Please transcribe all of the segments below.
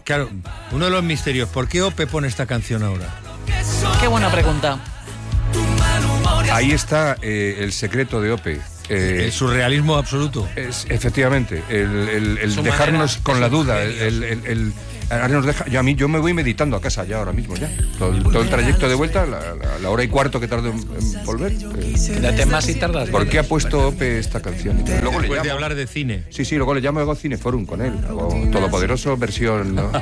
Claro, uno de los misterios, ¿por qué OPE pone esta canción ahora? Qué buena pregunta. Ahí está el secreto de OPE. El surrealismo absoluto. Efectivamente, el dejarnos con la duda, ahora nos deja, yo me voy meditando a casa ya ahora mismo, ya. Todo el trayecto de vuelta, la hora y cuarto que tardo en volver. Date más y tardas. ¿Por qué ha puesto OPE esta canción? Luego le llamo. De hablar de cine. Sí, luego le llamo, hago Cineforum con él. Hago Todopoderoso versión, ¿no?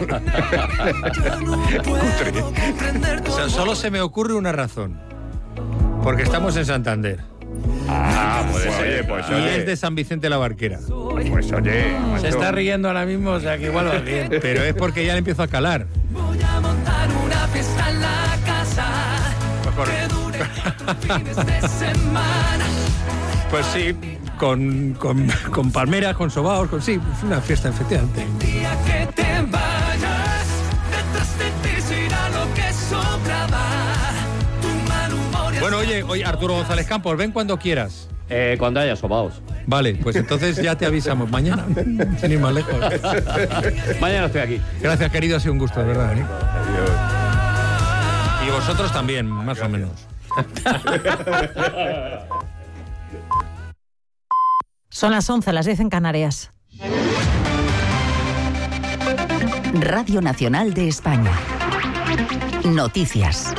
O sea, solo se me ocurre una razón. Porque estamos en Santander. Puede ser. Pues y es de San Vicente la Barquera. Pues oye, se está riendo ahora mismo, o sea que igual va bien. Pero es porque ya le empiezo a calar. Voy a montar una fiesta en la casa. Fines de semana. Pues sí, con palmeras, con sobaos, sí, es una fiesta, efectivamente. El día que te vayas, detrás de ti se irá lo que sobraba. Tu mal humor. Bueno, oye, Arturo González Campos, ven cuando quieras. Cuando haya sobaos. Vale, pues entonces ya te avisamos mañana, sin ir más lejos. Mañana estoy aquí. Gracias, querido, ha sido un gusto, de verdad. Adiós. Y vosotros también, más o menos. Son las 11, las 10 en Canarias. Radio Nacional de España. Noticias.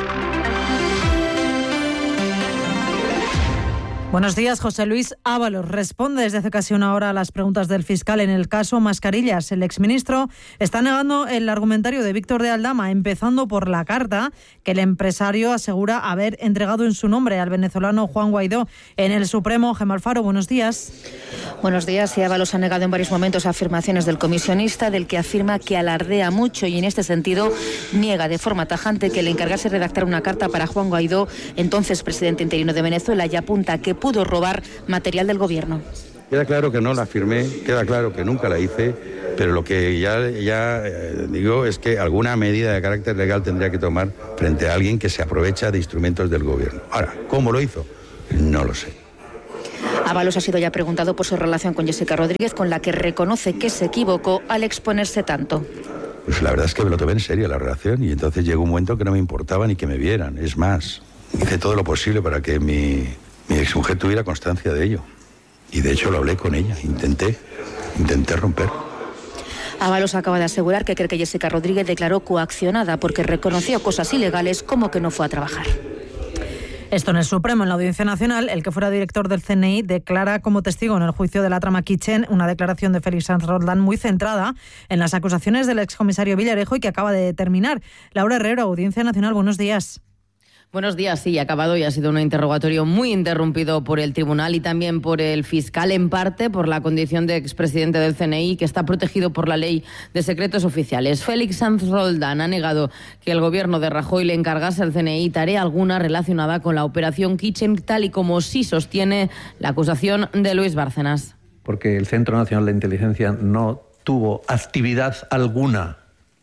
Buenos días. José Luis Ábalos responde desde hace casi una hora a las preguntas del fiscal en el caso Mascarillas. El exministro está negando el argumentario de Víctor de Aldama, empezando por la carta que el empresario asegura haber entregado en su nombre al venezolano Juan Guaidó en el Supremo. Gemma Alfaro, buenos días. Buenos días. Y Ábalos ha negado en varios momentos afirmaciones del comisionista, del que afirma que alardea mucho y en este sentido niega de forma tajante que le encargase redactar una carta para Juan Guaidó, entonces presidente interino de Venezuela, y apunta que pudo robar material del gobierno. Queda claro que no la firmé, queda claro que nunca la hice, pero lo que ya digo es que alguna medida de carácter legal tendría que tomar frente a alguien que se aprovecha de instrumentos del gobierno. Ahora, ¿cómo lo hizo? No lo sé. Ábalos ha sido ya preguntado por su relación con Jessica Rodríguez, con la que reconoce que se equivocó al exponerse tanto. Pues la verdad es que me lo tomé en serio la relación y entonces llegó un momento que no me importaba ni que me vieran. Es más, hice todo lo posible para que mi exmujer tuviera constancia de ello. Y de hecho lo hablé con ella, intenté romper. Ábalos acaba de asegurar que cree que Jessica Rodríguez declaró coaccionada porque reconoció cosas ilegales como que no fue a trabajar. Esto en el Supremo. En la Audiencia Nacional, el que fuera director del CNI declara como testigo en el juicio de la trama Kitchen, una declaración de Félix Sanz Roldán muy centrada en las acusaciones del excomisario Villarejo y que acaba de terminar. Laura Herrero, Audiencia Nacional, buenos días. Buenos días, sí, ha acabado y ha sido un interrogatorio muy interrumpido por el tribunal y también por el fiscal, en parte por la condición de expresidente del CNI, que está protegido por la ley de secretos oficiales. Félix Sanz Roldán ha negado que el gobierno de Rajoy le encargase al CNI tarea alguna relacionada con la operación Kitchen, tal y como sí sostiene la acusación de Luis Bárcenas. Porque el Centro Nacional de Inteligencia no tuvo actividad alguna,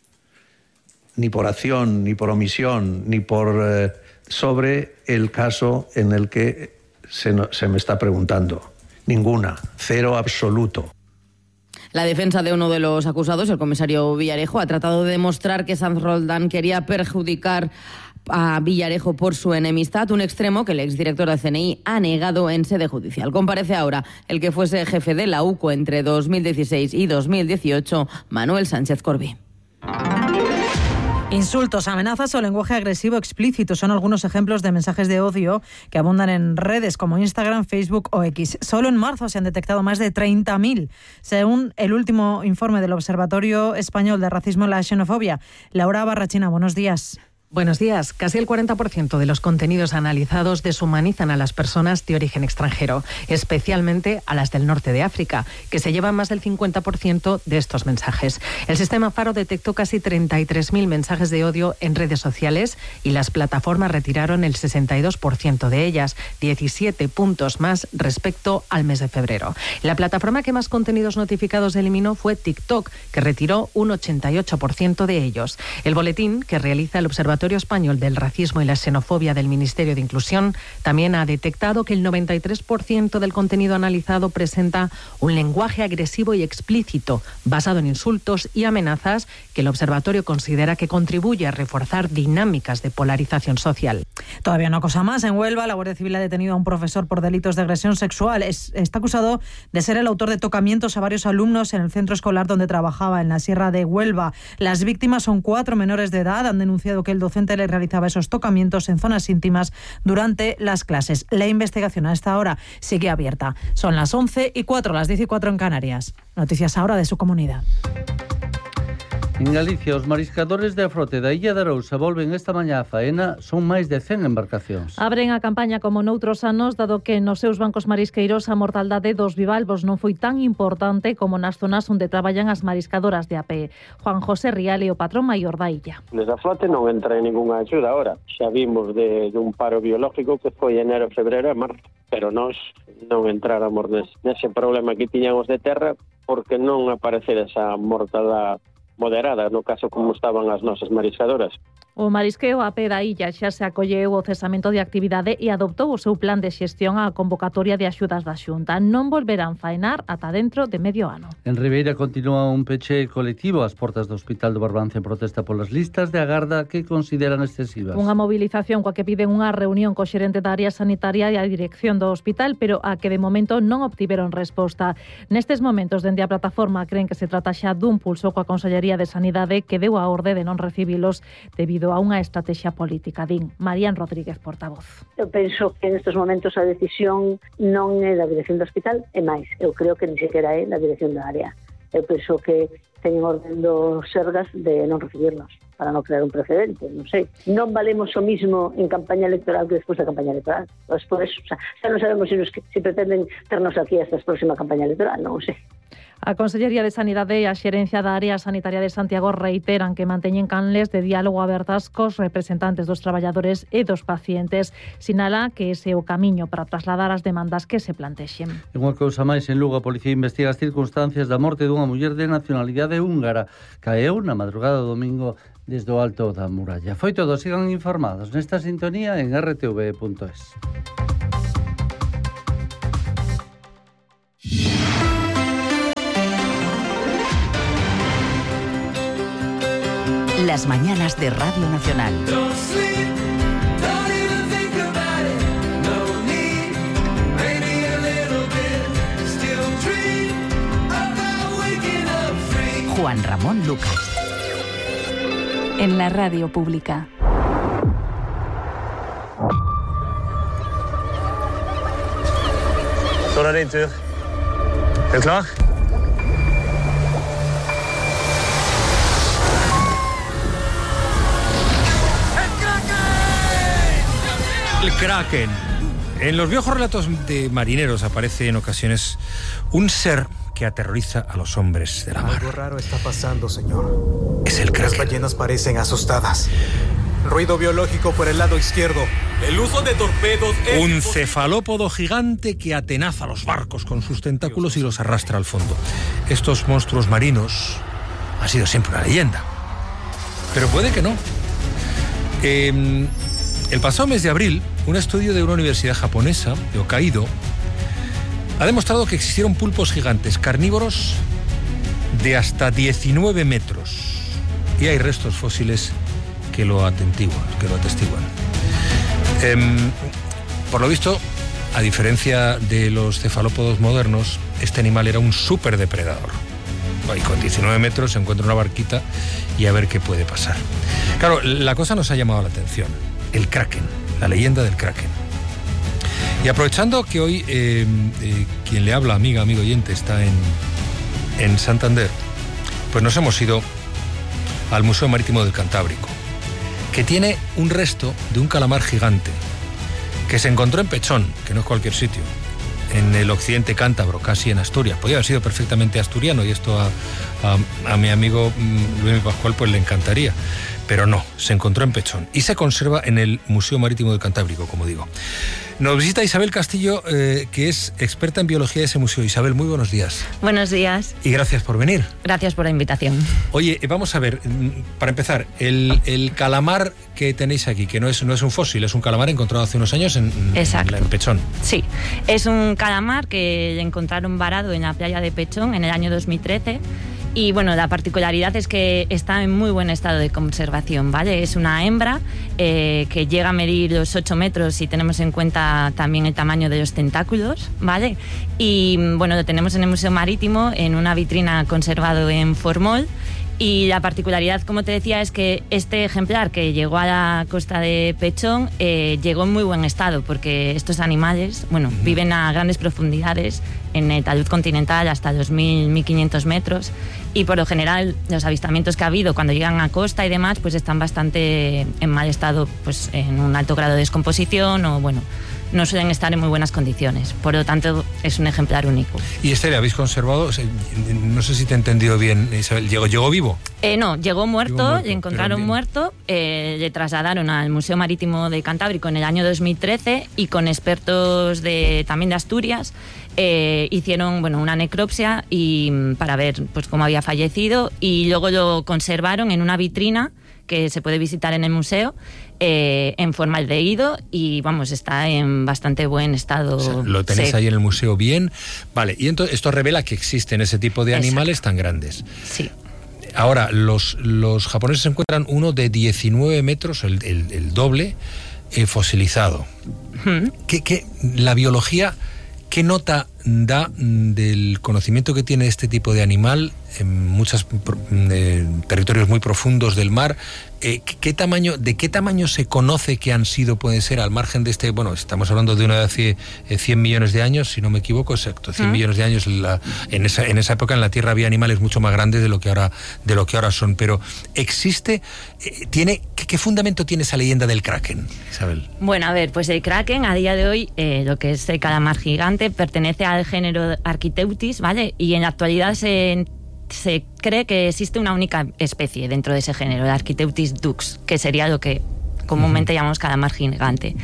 ni por acción, ni por omisión, ni por... sobre el caso en el que se me está preguntando. Ninguna, cero absoluto. La defensa de uno de los acusados, el comisario Villarejo, ha tratado de demostrar que Sanz Roldán quería perjudicar a Villarejo por su enemistad, un extremo que el exdirector del CNI ha negado en sede judicial. Comparece ahora el que fuese jefe de la UCO entre 2016 y 2018, Manuel Sánchez Corbí. Insultos, amenazas o lenguaje agresivo explícito son algunos ejemplos de mensajes de odio que abundan en redes como Instagram, Facebook o X. Solo en marzo se han detectado más de 30.000, según el último informe del Observatorio Español de Racismo y la Xenofobia. Laura Barrachina, buenos días. Buenos días. Casi el 40% de los contenidos analizados deshumanizan a las personas de origen extranjero, especialmente a las del norte de África, que se llevan más del 50% de estos mensajes. El sistema Faro detectó casi 33.000 mensajes de odio en redes sociales y las plataformas retiraron el 62% de ellas, 17 puntos más respecto al mes de febrero. La plataforma que más contenidos notificados eliminó fue TikTok, que retiró un 88% de ellos. El boletín que realiza el Observatorio Observatorio Español del Racismo y la Xenofobia del Ministerio de Inclusión también ha detectado que el 93% del contenido analizado presenta un lenguaje agresivo y explícito, basado en insultos y amenazas, que el observatorio considera que contribuye a reforzar dinámicas de polarización social. Todavía una cosa más. En Huelva, la Guardia Civil ha detenido a un profesor por delitos de agresión sexual. Está acusado de ser el autor de tocamientos a varios alumnos en el centro escolar donde trabajaba, en la Sierra de Huelva. Las víctimas son 4 menores de edad. Han denunciado que el docente les realizaba esos tocamientos en zonas íntimas durante las clases. La investigación a esta hora sigue abierta. Son las 11:04, las 10:04 en Canarias. Noticias ahora de su comunidad. En Galicia, os mariscadores de frote da Illa de Arousa volven esta mañá a faena, son máis de 100 embarcacións. Abren a campaña como noutros anos, dado que nos seus bancos marisqueiros a mortaldade dos bivalvos non foi tan importante como nas zonas onde traballan as mariscadoras de a pé. Juan José Rial é o patrón maior da illa. Desde a flote non entra en ningunha axuda ahora. Xa vimos de un paro biológico que foi enero, febreiro e marzo, pero nós non entráramos nese problema que tiñamos de terra porque non aparecer esa mortaldade moderada, no caso como estaban as nosas mariscadoras. O marisqueo a pé da illa xa se acolleu o cesamento de actividade e adoptou o seu plan de xestión á convocatoria de axudas da Xunta. Non volverán faenar ata dentro de medio ano. En Ribeira continúa un peche colectivo ás portas do Hospital do Barbanza en protesta polas listas de agarda que consideran excesivas. Unha movilización coa que piden unha reunión co xerente da área sanitaria e a dirección do hospital, pero a que de momento non obtiveron resposta. Nestes momentos, dende a plataforma, creen que se trata xa dun pulso coa Consellería de Sanidade que deu a orde de non recibilos debido a unha estrategia política, din Marían Rodríguez, portavoz. Eu penso que nestes momentos a decisión non é da dirección do hospital, é máis, eu creo que ni sequera é da dirección da área. Eu penso que teñen orden dos Sergas de non recibirnos, para non crear un precedente, non sei. Non valemos o mismo en campaña electoral que despois da campaña electoral. Despois, xa non sabemos se pretenden ternos aquí hasta a próxima campaña electoral, non sei. A Consellería de Sanidade e a Xerencia da Área Sanitaria de Santiago reiteran que manteñen canles de diálogo abertas cos representantes dos traballadores e dos pacientes. Sinala que ese é o camiño para trasladar as demandas que se plantexen. En unha cousa máis, en Lugo, a policía investiga as circunstancias da morte dunha muller de nacionalidade húngara. Caeu na madrugada do domingo desde o alto da muralla. Foi todo, sigan informados nesta sintonía en rtv.es. Las mañanas de Radio Nacional. Juan Ramón Lucas. En la radio pública. Zo naar 1 terug. Ben je klaar? El Kraken. En los viejos relatos de marineros aparece en ocasiones un ser que aterroriza a los hombres de la mar. Algo raro está pasando, señor. Es el Kraken. Las ballenas parecen asustadas. Ruido biológico por el lado izquierdo. El uso de torpedos es... Un cefalópodo gigante que atenaza los barcos con sus tentáculos y los arrastra al fondo. Estos monstruos marinos han sido siempre una leyenda. Pero puede que no. El pasado mes de abril, un estudio de una universidad japonesa, de Hokkaido, ha demostrado que existieron pulpos gigantes carnívoros de hasta 19 metros. Y hay restos fósiles que lo atestiguan. Por lo visto, a diferencia de los cefalópodos modernos, este animal era un superdepredador. Y con 19 metros se encuentra una barquita y a ver qué puede pasar. Claro, la cosa nos ha llamado la atención. El Kraken, la leyenda del Kraken. Y aprovechando que hoy quien le habla, amigo oyente, está en Santander, pues nos hemos ido al Museo Marítimo del Cantábrico, que tiene un resto de un calamar gigante que se encontró en Pechón, que no es cualquier sitio, en el occidente cántabro, casi en Asturias. Podría haber sido perfectamente asturiano y esto a mi amigo Luis Pascual pues le encantaría. Pero no, se encontró en Pechón y se conserva en el Museo Marítimo del Cantábrico, como digo. Nos visita Isabel Castillo, que es experta en biología de ese museo. Isabel, muy buenos días. Buenos días. Y gracias por venir. Gracias por la invitación. Oye, vamos a ver, para empezar, el calamar que tenéis aquí, que no es un fósil, es un calamar encontrado hace unos años en Pechón. Sí, es un calamar que encontraron varado en la playa de Pechón en el año 2013. Y bueno, la particularidad es que está en muy buen estado de conservación, ¿vale? Es una hembra que llega a medir los 8 metros si tenemos en cuenta también el tamaño de los tentáculos, ¿vale? Y bueno, lo tenemos en el Museo Marítimo, en una vitrina conservado en formol. Y la particularidad, como te decía, es que este ejemplar que llegó a la costa de Pechón llegó en muy buen estado, porque estos animales, bueno, viven a grandes profundidades, en el talud continental hasta 2.000-1.500 metros, y por lo general los avistamientos que ha habido cuando llegan a costa y demás, pues están bastante en mal estado, pues en un alto grado de descomposición o bueno, no suelen estar en muy buenas condiciones. Por lo tanto, es un ejemplar único. ¿Y este le habéis conservado? No sé si te he entendido bien, Isabel. ¿Llegó vivo? No, llegó muerto, le encontraron muerto, le trasladaron al Museo Marítimo de Cantábrico en el año 2013 y con expertos también de Asturias hicieron una necropsia para ver pues cómo había fallecido, y luego lo conservaron en una vitrina que se puede visitar en el museo en formaldehído, y vamos, está en bastante buen estado. O sea, lo tenéis ahí en el museo bien. Vale, y entonces esto revela que existen ese tipo de animales tan grandes. Sí. Ahora, los japoneses encuentran uno de 19 metros, el doble, fosilizado. ¿Qué la biología, qué nota da del conocimiento que tiene este tipo de animal en muchos territorios muy profundos del mar? ¿De qué tamaño se conoce que han sido, pueden ser, al margen de estamos hablando de una de hace 100 millones de años, si no me equivoco, exacto, 100 millones de años, en esa época en la Tierra había animales mucho más grandes de lo que ahora son, pero existe, ¿qué fundamento tiene esa leyenda del Kraken, Isabel? Bueno, a ver, pues el Kraken a día de hoy, lo que es el calamar gigante, pertenece al género Architeuthis, ¿vale? Y en la actualidad se cree que existe una única especie dentro de ese género, el Architeuthis dux, que sería lo que comúnmente llamamos calamar gigante.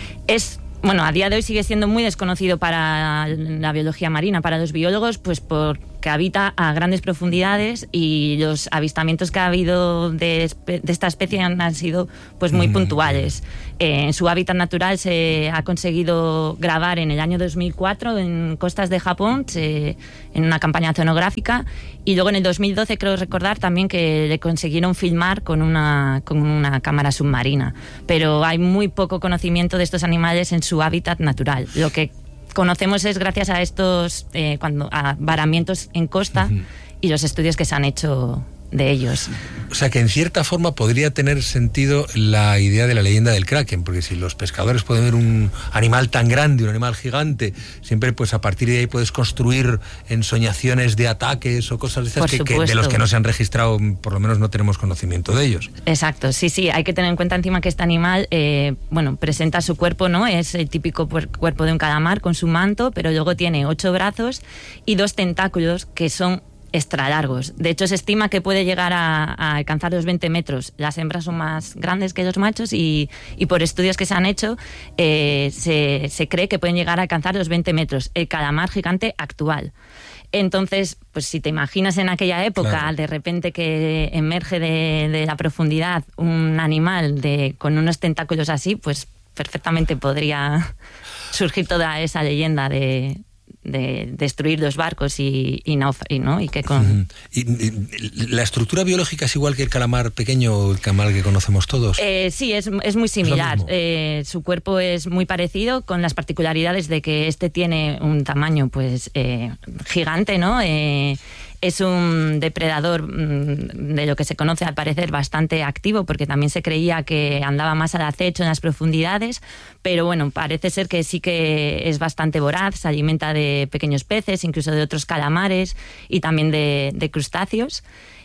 A día de hoy sigue siendo muy desconocido para la biología marina, para los biólogos, pues porque habita a grandes profundidades, y los avistamientos que ha habido de esta especie han sido pues muy puntuales. En su hábitat natural se ha conseguido grabar en el año 2004 en costas de Japón, en una campaña oceanográfica, y luego en el 2012 creo recordar también que le consiguieron filmar con una cámara submarina. Pero hay muy poco conocimiento de estos animales en su hábitat natural. Lo que conocemos es gracias a estos a varamientos en costa y los estudios que se han hecho de ellos. O sea que en cierta forma podría tener sentido la idea de la leyenda del Kraken, porque si los pescadores pueden ver un animal tan grande, un animal gigante, siempre pues a partir de ahí puedes construir ensoñaciones de ataques o cosas de estas que de los que no se han registrado, por lo menos no tenemos conocimiento de ellos. Exacto, sí, hay que tener en cuenta encima que este animal presenta su cuerpo, ¿no? Es el típico cuerpo de un calamar con su manto, pero luego tiene 8 brazos y 2 tentáculos que son extra largos. De hecho, se estima que puede llegar a alcanzar los 20 metros. Las hembras son más grandes que los machos y por estudios que se han hecho se cree que pueden llegar a alcanzar los 20 metros, el calamar gigante actual. Entonces, pues si te imaginas en aquella época, claro, de repente que emerge de la profundidad un animal con unos tentáculos así, pues perfectamente podría surgir toda esa leyenda de destruir los barcos y que con... ¿Y la estructura biológica es igual que el calamar pequeño o el calamar que conocemos todos? Sí, es muy similar. Su cuerpo es muy parecido, con las particularidades de que este tiene un tamaño pues gigante, ¿no? Es un depredador de lo que se conoce al parecer bastante activo, porque también se creía que andaba más al acecho en las profundidades, pero bueno, parece ser que sí que es bastante voraz, se alimenta de pequeños peces, incluso de otros calamares y también de crustáceos.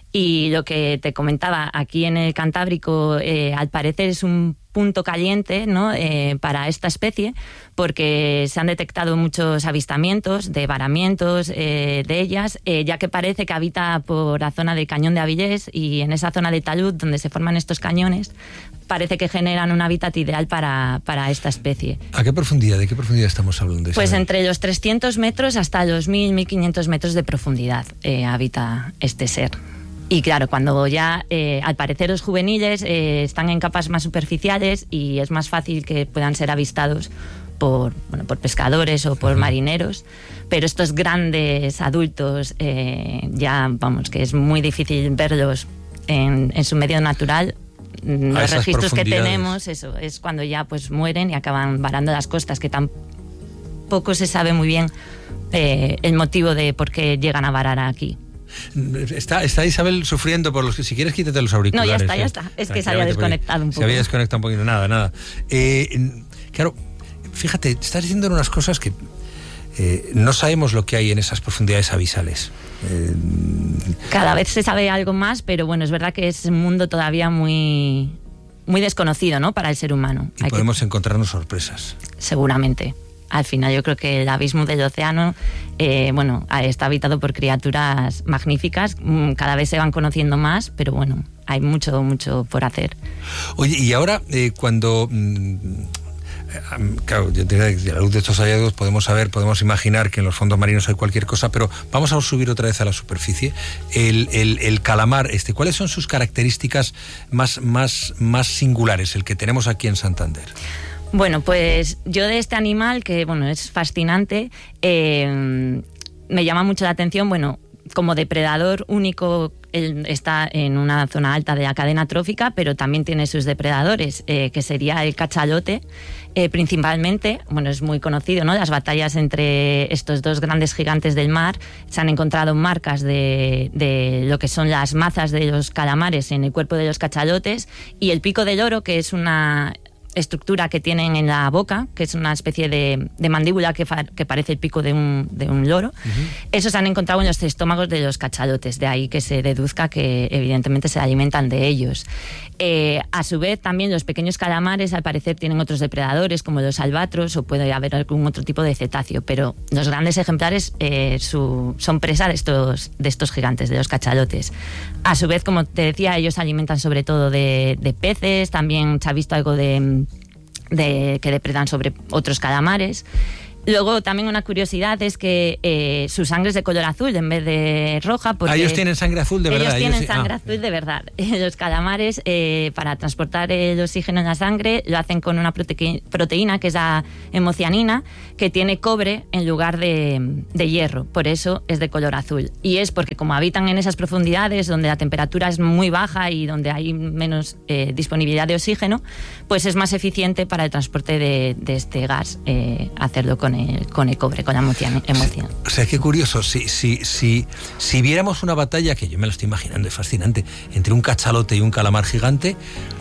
Y lo que te comentaba, aquí en el Cantábrico, al parecer es un punto caliente, ¿no? Para esta especie, porque se han detectado muchos avistamientos de varamientos de ellas, ya que parece que habita por la zona del Cañón de Avilés, y en esa zona de talud donde se forman estos cañones parece que generan un hábitat ideal para esta especie. ¿A qué profundidad? ¿De qué profundidad estamos hablando? Pues entre los 300 metros hasta los 1.000-1.500 metros de profundidad habita este ser. Y claro, cuando ya, al parecer, los juveniles están en capas más superficiales y es más fácil que puedan ser avistados por pescadores o por marineros, pero estos grandes adultos, ya, vamos, que es muy difícil verlos en su medio natural. Los registros que tenemos, eso, es cuando ya pues mueren y acaban varando las costas, que tampoco se sabe muy bien el motivo de por qué llegan a varar aquí. Está Isabel sufriendo por los que, si quieres, quítate los auriculares. No, ya está. Es que se había desconectado un poco. Se había desconectado un poquito, nada. Claro, fíjate, estás diciendo unas cosas que no sabemos lo que hay en esas profundidades abisales. Cada vez se sabe algo más, pero bueno, es verdad que es un mundo todavía muy, muy desconocido, ¿no?, para el ser humano. Y podemos encontrarnos sorpresas. Seguramente. Al final yo creo que el abismo del océano está habitado por criaturas magníficas, cada vez se van conociendo más, pero bueno, hay mucho por hacer. Oye, y ahora cuando... claro, a la luz de estos hallazgos podemos imaginar que en los fondos marinos hay cualquier cosa, pero vamos a subir otra vez a la superficie. El calamar, ¿cuáles son sus características más singulares, el que tenemos aquí en Santander? Bueno, pues yo de este animal, que bueno, es fascinante, me llama mucho la atención, bueno, como depredador único, él está en una zona alta de la cadena trófica, pero también tiene sus depredadores, que sería el cachalote, principalmente. Bueno, es muy conocido, ¿no?, las batallas entre estos dos grandes gigantes del mar. Se han encontrado marcas de lo que son las mazas de los calamares en el cuerpo de los cachalotes, y el pico del oro, que es una estructura que tienen en la boca, que es una especie de mandíbula que parece el pico de un loro. Esos se han encontrado en los estómagos de los cachalotes, de ahí que se deduzca que evidentemente se alimentan de ellos. A su vez, también los pequeños calamares al parecer tienen otros depredadores como los albatros, o puede haber algún otro tipo de cetáceo, pero los grandes ejemplares son presa de estos gigantes, de los cachalotes. A su vez, como te decía, ellos se alimentan sobre todo de peces, también se ha visto algo de que depredan sobre otros calamares. Luego, también una curiosidad es que su sangre es de color azul en vez de roja. Porque ellos tienen sangre azul de verdad. Ellos tienen sangre azul de verdad. Los calamares, para transportar el oxígeno en la sangre, lo hacen con una proteína que es la hemocianina, que tiene cobre en lugar de hierro. Por eso es de color azul. Y es porque, como habitan en esas profundidades donde la temperatura es muy baja y donde hay menos disponibilidad de oxígeno, pues es más eficiente para el transporte de este gas hacerlo con el cobre, con la emoción. O sea, qué curioso. Si viéramos una batalla, que yo me lo estoy imaginando, es fascinante, entre un cachalote y un calamar gigante,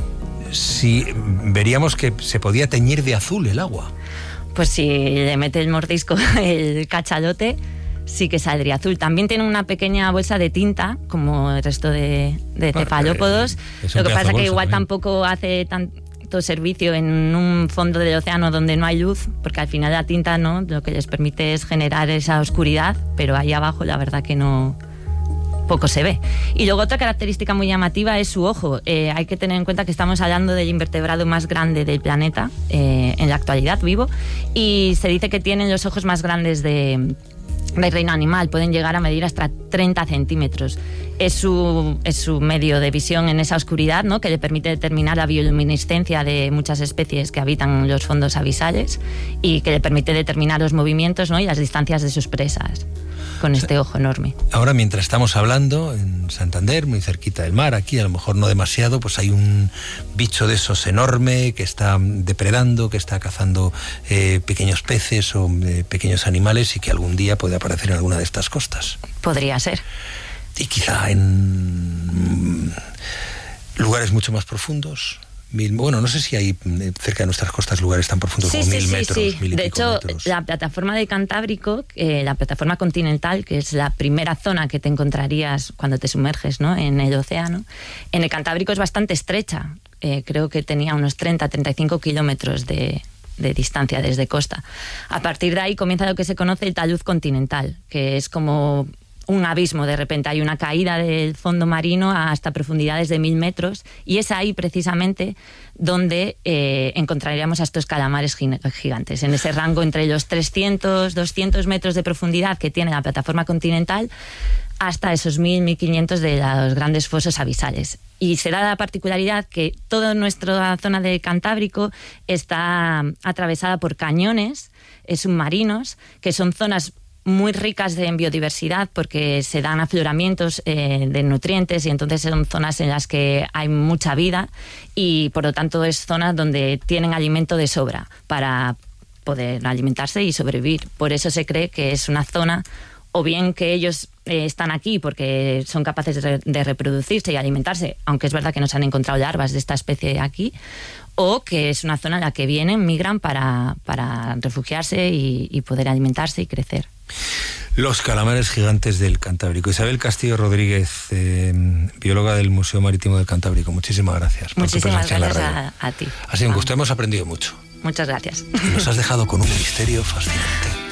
veríamos que se podía teñir de azul el agua. Pues si le mete el mordisco el cachalote, sí que saldría azul. También tiene una pequeña bolsa de tinta, como el resto de cefalópodos. Lo que pasa es que igual tampoco hace tanto servicio en un fondo del océano donde no hay luz, porque al final la tinta, ¿no?, lo que les permite es generar esa oscuridad, pero ahí abajo la verdad que no, poco se ve. Y luego otra característica muy llamativa es su ojo. Hay que tener en cuenta que estamos hablando del invertebrado más grande del planeta en la actualidad vivo, y se dice que tienen los ojos más grandes del reino animal, pueden llegar a medir hasta 30 centímetros. Es su medio de visión en esa oscuridad, ¿no?, que le permite determinar la bioluminiscencia de muchas especies que habitan los fondos abisales, y que le permite determinar los movimientos, ¿no?, y las distancias de sus presas con este ojo enorme. Ahora, mientras estamos hablando, en Santander, muy cerquita del mar, aquí a lo mejor no demasiado, pues hay un bicho de esos enorme que está depredando, que está cazando pequeños peces o pequeños animales, y que algún día puede aparecer en alguna de estas costas. Podría ser. Y quizá en lugares mucho más profundos, Bueno, no sé si hay cerca de nuestras costas lugares tan profundos como 1000 metros. Sí. 1000 y de pico hecho, metros. la plataforma de Cantábrico, la plataforma continental, que es la primera zona que te encontrarías cuando te sumerges, ¿no?, en el océano, en el Cantábrico es bastante estrecha. Creo que tenía unos 30-35 kilómetros de distancia desde costa. A partir de ahí comienza lo que se conoce el talud continental, que es como un abismo. De repente hay una caída del fondo marino hasta profundidades de 1000 metros, y es ahí precisamente donde encontraríamos a estos calamares gigantes, en ese rango entre los 300-200 metros de profundidad que tiene la plataforma continental hasta esos 1000-1500 de los grandes fosos abisales. Y se da la particularidad que toda nuestra zona del Cantábrico está atravesada por cañones submarinos, que son zonas muy ricas en biodiversidad porque se dan afloramientos de nutrientes, y entonces son zonas en las que hay mucha vida, y por lo tanto es zonas donde tienen alimento de sobra para poder alimentarse y sobrevivir. Por eso se cree que es una zona, o bien que ellos están aquí porque son capaces de reproducirse y alimentarse, aunque es verdad que no se han encontrado larvas de esta especie aquí, o que es una zona en la que vienen, migran para refugiarse y poder alimentarse y crecer. Los calamares gigantes del Cantábrico. Isabel Castillo Rodríguez, bióloga del Museo Marítimo del Cantábrico, muchísimas gracias. Muchísimas gracias a ti. Ha sido un gusto, hemos aprendido mucho. Muchas gracias. Y nos has dejado con un misterio fascinante.